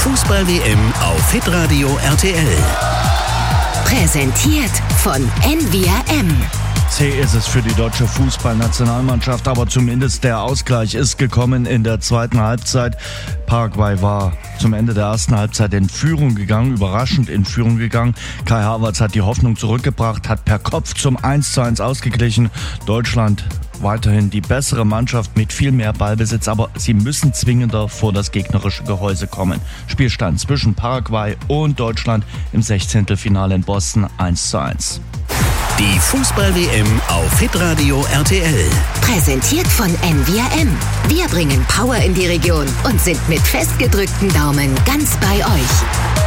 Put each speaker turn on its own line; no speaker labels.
Fußball-WM auf Hitradio RTL. Präsentiert von NVRM.
Zäh ist es für die deutsche Fußballnationalmannschaft, aber zumindest der Ausgleich ist gekommen in der zweiten Halbzeit. Paraguay war zum Ende der ersten Halbzeit in Führung gegangen, überraschend in Führung gegangen. Kai Havertz hat die Hoffnung zurückgebracht, hat per Kopf zum 1:1 ausgeglichen. Deutschland weiterhin die bessere Mannschaft mit viel mehr Ballbesitz, aber sie müssen zwingender vor das gegnerische Gehäuse kommen. Spielstand zwischen Paraguay und Deutschland im 16. Finale in Boston 1:1.
Die Fußball-WM auf Hitradio RTL.
Präsentiert von NVRM. Wir bringen Power in die Region und sind mit festgedrückten Daumen ganz bei euch.